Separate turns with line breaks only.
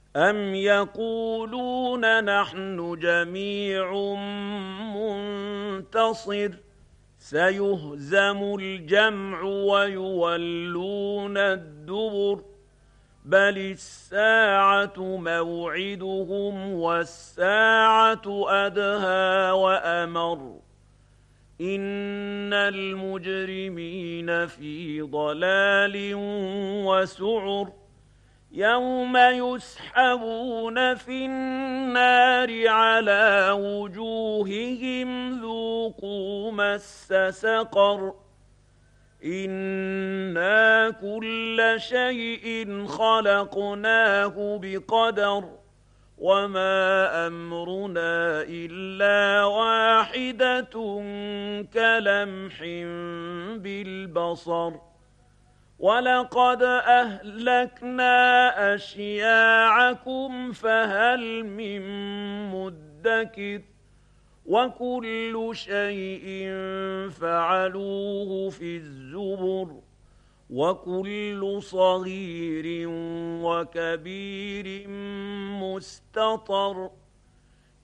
أَمْ يَقُولُونَ نَحْنُ جَمِيعٌ مُّنتَصِرٌ سَيُهْزَمُ الْجَمْعُ وَيُوَلُّونَ الدُّبُرَ بَلِ السَّاعَةُ مَوْعِدُهُمْ وَالسَّاعَةُ أَدْهَىٰ وَأَمَرُّ إِنَّ الْمُجْرِمِينَ فِي ضَلَالٍ وَسُعُرٍ يَوْمَ يُسْحَبُونَ فِي النَّارِ عَلَىٰ وُجُوهِهِمْ ذُوقُوا مَسَّ سَقَرَ إِنَّا كُلَّ شَيْءٍ خَلَقْنَاهُ بِقَدَرٍ وَمَا أَمْرُنَا إِلَّا وَاحِدَةٌ كَلَمْحٍ بِالْبَصَرِ وَلَقَدْ أَهْلَكْنَا أَشْيَاعَكُمْ فَهَلْ مِن مُّدَّكِرٍ وَكُلُّ شَيْءٍ فَعَلُوهُ فِي الزُّبُرِ وَكُلُّ صَغِيرٍ وَكَبِيرٍ مُّسْتَطَرٍ